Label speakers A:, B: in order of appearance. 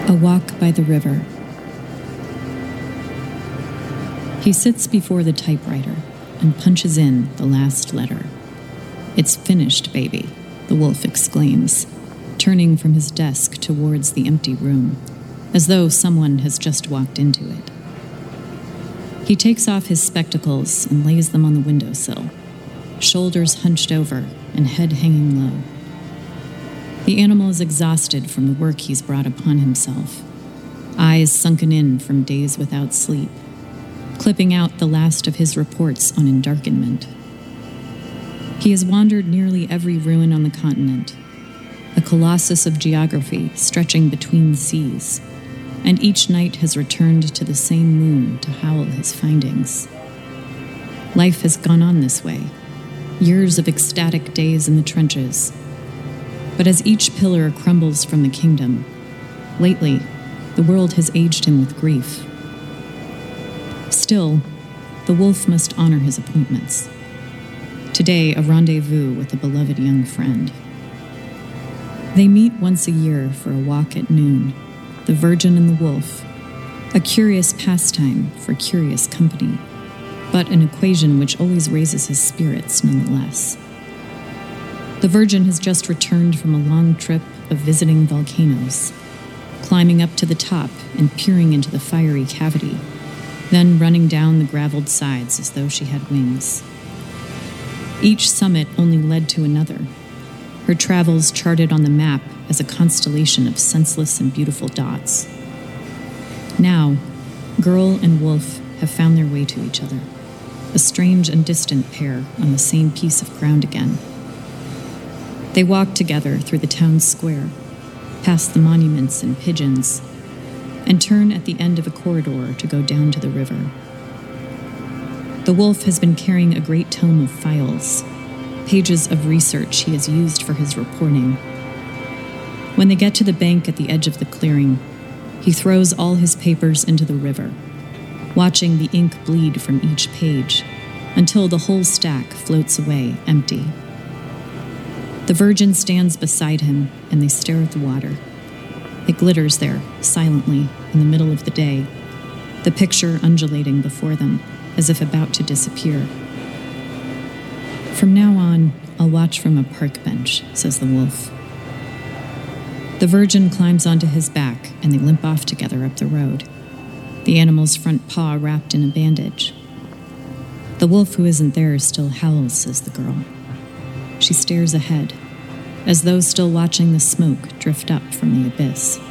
A: A walk by the river. He sits before the typewriter and punches in the last letter. "It's finished, baby," the wolf exclaims, turning from his desk towards the empty room, as though someone has just walked into it. He takes off his spectacles and lays them on the windowsill, shoulders hunched over and head hanging low. The animal is exhausted from the work he's brought upon himself, eyes sunken in from days without sleep, clipping out the last of his reports on endarkenment. He has wandered nearly every ruin on the continent, a colossus of geography stretching between the seas, and each night has returned to the same moon to howl his findings. Life has gone on this way, years of ecstatic days in the trenches. But as each pillar crumbles from the kingdom, lately, the world has aged him with grief. Still, the wolf must honor his appointments. Today, a rendezvous with a beloved young friend. They meet once a year for a walk at noon, the virgin and the wolf, a curious pastime for curious company, but an equation which always raises his spirits nonetheless. The virgin has just returned from a long trip of visiting volcanoes, climbing up to the top and peering into the fiery cavity, then running down the graveled sides as though she had wings. Each summit only led to another, her travels charted on the map as a constellation of senseless and beautiful dots. Now, girl and wolf have found their way to each other, a strange and distant pair on the same piece of ground again. They walk together through the town square, past the monuments and pigeons, and turn at the end of a corridor to go down to the river. The wolf has been carrying a great tome of files, pages of research he has used for his reporting. When they get to the bank at the edge of the clearing, he throws all his papers into the river, watching the ink bleed from each page until the whole stack floats away empty. The virgin stands beside him, and they stare at the water. It glitters there, silently, in the middle of the day, the picture undulating before them, as if about to disappear. "From now on, I'll watch from a park bench," says the wolf. The virgin climbs onto his back, and they limp off together up the road, the animal's front paw wrapped in a bandage. "The wolf who isn't there still howls," says the girl. She stares ahead, as though still watching the smoke drift up from the abyss.